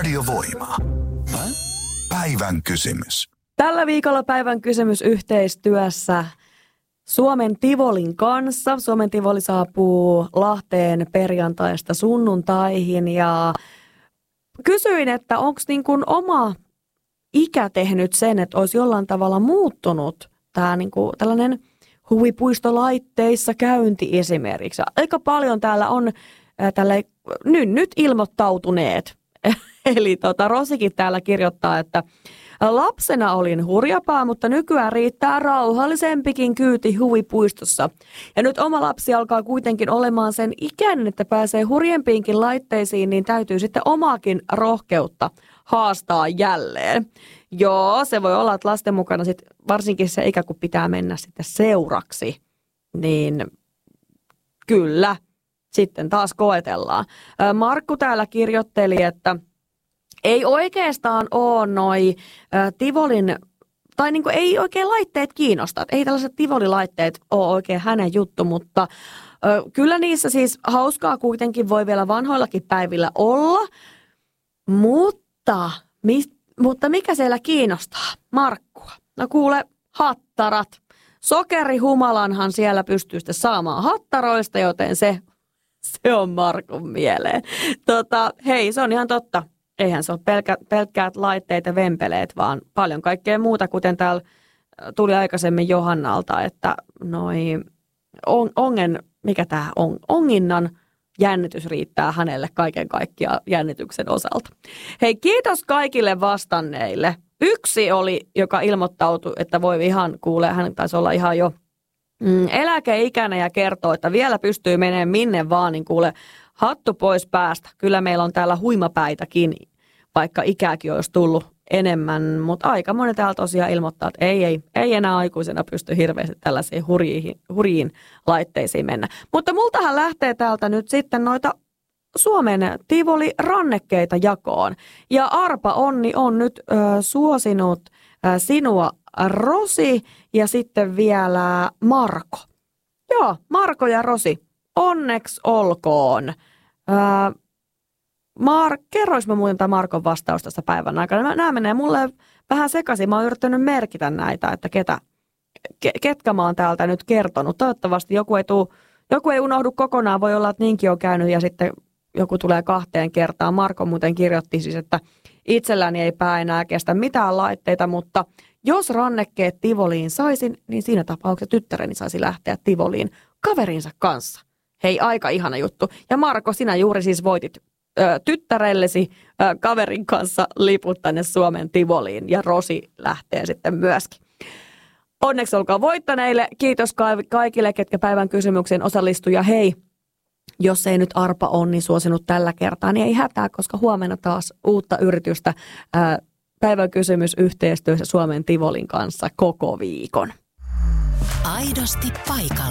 Radiovoima. Päivän kysymys. Tällä viikolla päivän kysymys yhteistyössä Suomen Tivolin kanssa. Suomen Tivoli saapuu Lahteen perjantaista sunnuntaihin ja kysyin, että onko niin kuin oma ikä tehnyt sen, että olisi jollain tavalla muuttunut tämä niin kuin tällainen huvipuistolaitteissa käynti esimerkiksi. Aika paljon täällä on tälle nyt ilmoittautuneet. Eli Rosikin täällä kirjoittaa, että lapsena olin hurjapaa, mutta nykyään riittää rauhallisempikin kyyti huvipuistossa. Ja nyt oma lapsi alkaa kuitenkin olemaan sen ikäinen, että pääsee hurjempiinkin laitteisiin, niin täytyy sitten omaakin rohkeutta haastaa jälleen. Joo, se voi olla, että lasten mukana sit, varsinkin se ikä, kun pitää mennä sitten seuraksi, niin kyllä, sitten taas koetellaan. Markku täällä kirjoitteli, että ei oikeastaan ole noi Tivolin, tai niinku ei oikein laitteet kiinnosta. Ei tällaiset Tivolilaitteet ole oikein hänen juttu, mutta kyllä niissä siis hauskaa kuitenkin voi vielä vanhoillakin päivillä olla. Mutta mikä siellä kiinnostaa Markkua? No kuule, hattarat. Sokerihumalanhan siellä pystyy sitten saamaan hattaroista, joten se on Markun mieleen. Hei, se on ihan totta. Eihän se ole pelkkäät laitteet ja vempeleet, vaan paljon kaikkea muuta, kuten täällä tuli aikaisemmin Johannalta, että onginnan jännitys riittää hänelle kaiken kaikkiaan jännityksen osalta. Hei, kiitos kaikille vastanneille. Yksi oli, joka ilmoittautui, että voi ihan hän taisi olla ihan jo eläkeikäinen ja kertoo, että vielä pystyy menemään minne vaan, niin kuule, hattu pois päästä. Kyllä meillä on täällä huimapäitäkin, vaikka ikääkin olisi tullut enemmän, mutta aika moni täällä tosiaan ilmoittaa, että ei enää aikuisena pysty hirveästi tällaisiin hurjiin laitteisiin mennä. Mutta multahan lähtee täältä nyt sitten noita Suomen Tivoli-rannekkeita jakoon. Ja Arpa Onni on nyt suosinut sinua, Rosi, ja sitten vielä Marko. Joo, Marko ja Rosi. Onneksi olkoon. Kerrois mä muuten tämän Markon vastaus tässä päivän aikana. Nämä menee mulle vähän sekaisin. Mä oon yrittänyt merkitä näitä, että ketkä mä oon täältä nyt kertonut. Toivottavasti joku ei unohdu kokonaan. Voi olla, että niinkin on käynyt ja sitten joku tulee 2 kertaan. Marko muuten kirjoitti siis, että itselläni ei pää enää kestä mitään laitteita, mutta jos rannekkeet Tivoliin saisin, niin siinä tapauksessa tyttäreni saisi lähteä Tivoliin kaverinsa kanssa. Hei, aika ihana juttu. Ja Marko, sinä juuri siis voitit tyttärellesi kaverin kanssa liput tänne Suomen Tivoliin ja Rosi lähtee sitten myöskin. Onneksi olkaa voittaneille. Kiitos kaikille, ketkä päivän kysymykseen osallistuja. Hei, jos ei nyt Arpa Onni suosinut tällä kertaa, niin ei hätää, koska huomenna taas uutta yritystä päivän kysymys yhteistyössä Suomen Tivolin kanssa koko viikon. Aidosti paikalla.